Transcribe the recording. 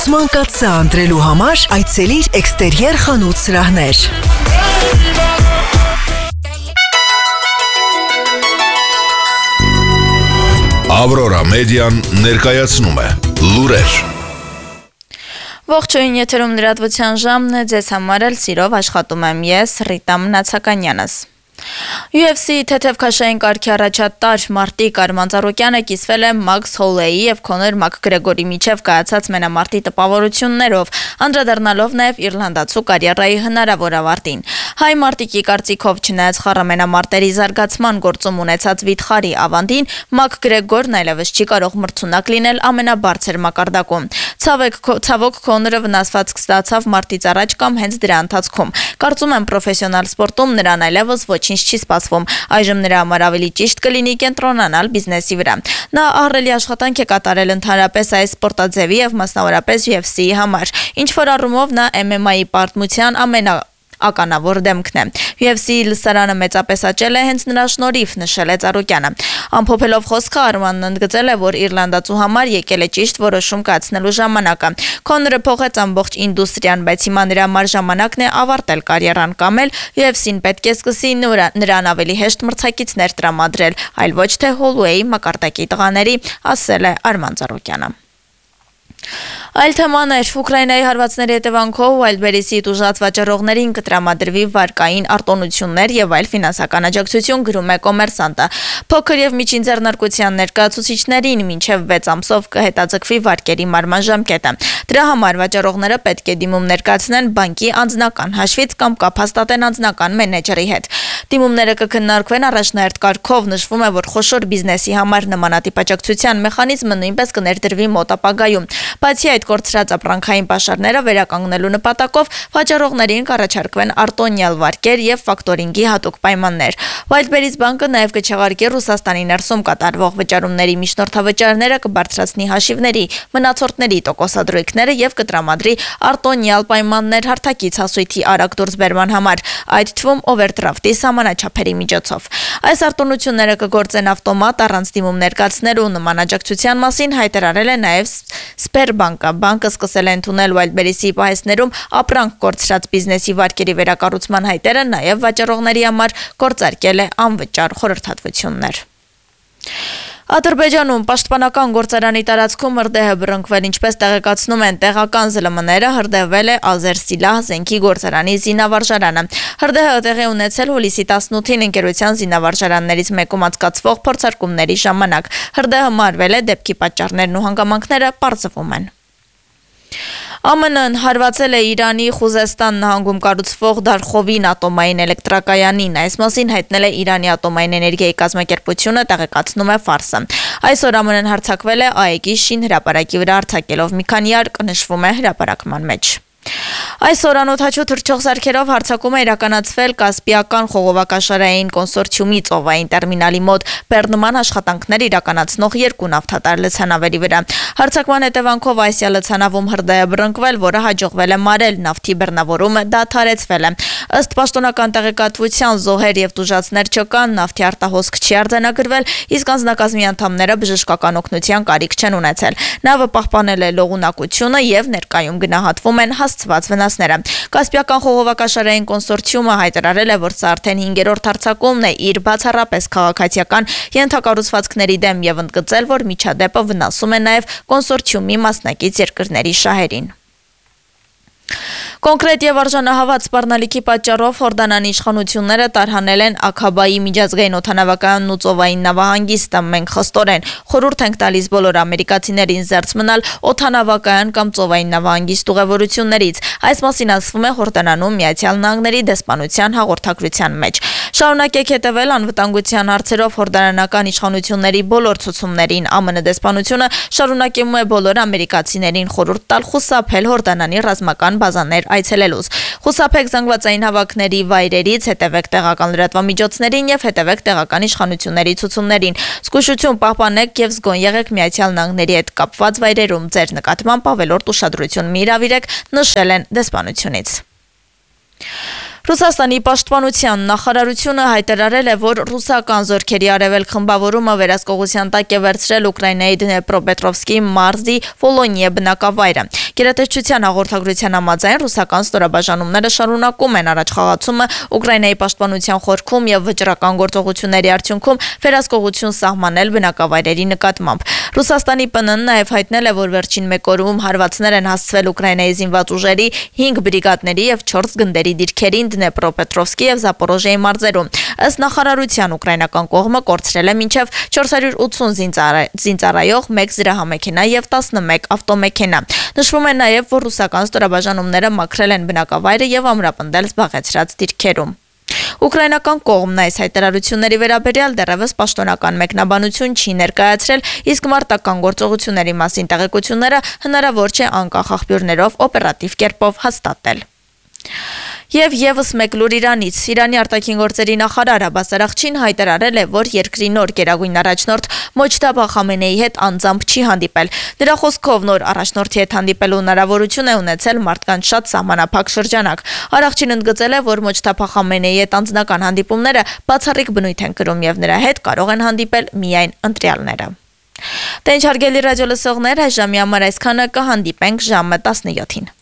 Մանկացա ընտրելու համար այցելիր էքստերիեր խանութ սրահներ։ Ավրորա մեդիան ներկայացնում է լուրեր։ Ողջույն, եթերում լրատվության ժամն է, ձեզ համար էլ սիրով աշխատում եմ ես, Ռիտա Մնացականյանս։ UFC թեթև քաշային կարգի առաջատար Մարտիկ Արմանձարոկյանը կիսվել է Մաքս Հոլեյի եւ Քոնոր Մակգրեգորի միջև կայացած մենամարտի տպավորություններով, անդրադառնալով նաեւ իռլանդացու կարիերայի հնարավոր ավարտին։ Հայ Մարտիկի կարծիքով չնայած խառը մենամարտերի զարգացման գործում ունեցած վիթխարի ավանդին, Մակգրեգորն այլևս չի կարող մրցունակ լինել ամենաբարձր մակարդակում։ Ցավոք Քոնորը վնասված ստացավ մարտից առաջ կամ հենց դրա ընթացքում։ Կարծում եմ պրոֆեսիոնալ սպորտում նրան այլևս ոչինչ չի սպասվում։ Այժմ նրա համար ավելի ճիշտ կլինի կենտրոնանալ բիզնեսի վրա։ Նա ահռելի աշխատանք է կատարել ընդհանրապես այս սպորտաձևի եւ մասնավորապես UFC-ի համար։ Ինչ որ առումով նա MMA-ի պատմության ականավոր դեմքն է։ UFC-ի լսարանը մեծապես աճել է հենց նրա շնորհիվ, նշել է Ծառուկյանը։ Ամփոփելով խոսքը Արմանն ընդգծել է, որ իռլանդացու համար եկել է ճիշտ որոշում կայացնելու ժամանակը։ Քոնորը փոխեց ամբողջ ինդուստրիան, բայց հիմա նրա համար ժամանակն է ավարտել կարիերան կամ էլ UFC-ն պետք է սկսի նրան ավելի հեշտ մրցակիցներ տրամադրել, այլ ոչ թե Հոլուեյի մակարդակի տղաների, ասել է Արման Ծառուկյանը։ Այլ թեմաներ Ուկրաինայի հարվածների հետևանքով Wildberries-ի տուժած վաճառողներին կտրամադրվի վարկային արտոնություններ եւ այլ ֆինանսական աջակցություն, գրում է Կոմերսանտը։ Փոքր եւ միջին ձեռնարկության ներկայացուցիչներին մինչեւ 6 ամսով կհետաձգվի վարկերի մարման ժամկետը։ Դրա համար վաճառողները պետք է դիմում ներկայացնեն բանկի անձնական հաշվից կամ կապ հաստատեն անձնական մենեջերի հետ։ Դիմումները կքննարկվեն առաջնահերթ կարգով, նշվում է, որ խոշոր բիզնեսի համար նմանատիպ աջակցության մեխանիզմը նույնպես կներդրվի մոտ ապագայում։ Բացի այդ կորցրած ապրանքային պաշարները վերականգնելու նպատակով վաճառողներին կառաջարկվեն արտոնյալ վարկեր եւ ֆակտորինգի հատուկ պայմաններ։ Wildberries բանկը նաեւ կչեղարկի Ռուսաստանի ներսում կատարվող վճարումների միջնորդավճարները, կբարձրացնի հաշիվների մնացորդների տոկոսադրույքները եւ կտրամադրի արտոնյալ պայմաններ հարթակից հասույթի արագ դուրսբերման համար, այդ թվում օվերդրաֆտի սահմանաչափերի միջոցով։ Այս արտոնությունները կգործեն ավտոմատ առանց դիմում ներկայացնելու, նման աջակցության մասին հայտարարել է նաեւ Սպերբանկը։ Բանկը սկսել է ընդունել Wildberries-ի պահեստներում ապրանք կորցրած բիզնեսի վարկերի վերակառուցման հայտերը, նաև վաճառողների համար գործարկել է անվճար խորհրդատվություններ։ Ադրբեջանում պաշտպանական գործարանի տարածքում հրդեհ բռնկվել, ինչպես տեղեկացնում են տեղական ԶԼՄ-ները, հրդեհվել է Ազերսիլահ զենքի գործարանի զինավարժարանը։ Հրդեհը տեղի ունեցել հուլիսի 18-ին ընկերության զինավարժարաններից մեկում անցկացվող փորձարկումների ժամանակ։ Հրդեհը մարվել է, դեպքի պատճառներն ու հանգամանքները պարզվում են։ ԱՄՆ-ն հարվածել է Իրանի Խուզեստան նահանգում կառուցվող Դարխովին ատոմային էլեկտրակայանին։ Այս մասին հայտնել է Իրանի ատոմային էներգիայի կազմակերպությունը, տեղեկացնում է Ֆարսը։ Այսօր ԱՄՆ-ն հարձակվել է ԱԷԿ-ի շին հրապարակի վրա արձակելով մի քանի արկ, նշվում է հրապարակման մեջ։ Այսօր անօդաչու թռչող սարքերով հարձակում է իրականացվել Կասպիական խողովակաշարային կոնսորցիումի ծովային տերմինալի մոտ բեռնման աշխատանքներ իրականացնող 2 նավթատար լցանավերի վրա։ Հարձակման հետևանքով այսյա լցանավում հրդեհ է բռնկվել, որը հաջողվել է մարել, նավթի բեռնավորումը դադարեցվել է։ Ըստ պաշտոնական տեղեկատվության զոհեր եւ տուժածներ չկան, նավթի արտահոսք չի արձանագրվել, իսկ անձնակազմի անդամները բժշկական օգնության կարիք չեն ունեցել։ Նավը պահպանել է լողունակությունը եւ ներկայում գնահատվում են հասցված վնասները։ Կասպիական խողովակաշարային կոնսորցիումը հայտարարել է, որ սա արդեն 5-րդ հարձակումն է իր բացառապես քաղաքացիական ենթակառուցվածքների դեմ եւ ընդգծել, որ միջադեպը վնասում է նաեւ կոնսորցիումի մասնակից երկրների շահերին։ Կոնկրետ եւ արժանահավատ սպառնալիքի պատճառով Հորդանանի իշխանությունները տարհանել են Աքաբայի միջազգային օդանավակայանն ու ծովային նավահանգիստը։ Մենք խստորեն խորհուրդ ենք տալիս բոլոր ամերիկացիներին զերծ մնալ օդանավակայան կամ ծովային նավահանգիստ ուղևորություններից։ Այս մասին ասվում է Հորդանանում Միացյալ Նահանգների դեսպանության հաղորդագրության մեջ։ Շարունակեք հետևել անվտանգության հարցերով հորդանանական իշխանությունների բոլոր ցուցումներին։ ԱՄՆ դեսպանությունը շարունակում է բոլոր ամերիկացիներին խորհուրդ տալ խուսափել Հորդանանի ռազմական բազաներ այցելելուց։ Խուսափեք զանգվածային հավաքների վայրերից, հետևեք տեղական լրատվամիջոցներին եւ հետևեք տեղական իշխանությունների ցուցումներին։ Զգուշություն պահպանեք եւ զգոն եղեք Միացյալ Նահանգների հետ կապված վայրերում։ Ձեր նկատմամբ ավելորդ ուշադրություն մի հրավիրեք, նշել են դեսպանությունից։ Ռուսաստանի պաշտպանության նախարարությունը հայտարարել է, որ ռուսական զորքերի արևելք խմբավորումը վերահսկողության տակ է վերցրել Ուկրաինայի Դնեպրոպետրովսկի մարզի Վոլոնիե բնակավայրը։ Գերատեսչության հաղորդագրության համաձայն ռուսական ստորաբաժանումները շարունակում են առաջխաղացումը Ուկրաինայի պաշտպանության խորքում եւ վճռական գործողությունների արդյունքում վերահսկողություն սահմանել բնակավայրերի նկատմամբ։ Ռուսաստանի ՊՆ-ն նաեւ հայտնել է, որ վերջին մեկ օրում հարվածներ են հասցվել Ուկրաինայի զինված ուժերի 5 բրիգադների եւ 4 գնդերի դիրքերին Դնեպրոպետրովսկի եւ Զապորոժիայի մարզերում։ Ըստ նախարարության ուկրաինական կողմը կորցրել է մինչև 480 զինծառայող, 1 զրահամեքենա եւ 11 ավտոմեքենա։ Նշվում է նաեւ, որ ռուսական ստորաբաժանումները մաքրել են բնակավայրը եւ ամրապնդել զբաղեցրած դիրքերում։ Ուկրաինական կողմն այս հայտարարությունների վերաբերյալ դեռևս պաշտոնական մեկնաբանություն չի ներկայացրել, իսկ մարտական գործողությունների մասին տեղեկությունները հնարավոր չէ անկախ աղբյուրներով օպերատիվ կերպով հաստատել։ Եվ եւս մեկ լուր Իրանից։ Իրանի արտաքին գործերի նախարար Աբբաս Արաղչին հայտարարել է, որ երկրի նոր գերագույն առաջնորդ Մոջթաբա Խամենեիի հետ անձամբ չի հանդիպել։ Նրա խոսքով նոր առաջնորդի հետ հանդիպելու հնարավորություն է ունեցել մարդկանց շատ սահմանափակ շրջանակ։ Արաղչին ընդգծել է, որ Մոջթաբա Խամենեիի հետ անձնական հանդիպումները բացառիկ բնույթ են կրում եւ նրա հետ կարող են հանդիպել միայն ընտրյալները։ Դե ինչ հարգելի ռադիո լսողներ, այս ժամի համար այսքանը, կհանդիպենք ժամը 17-ին։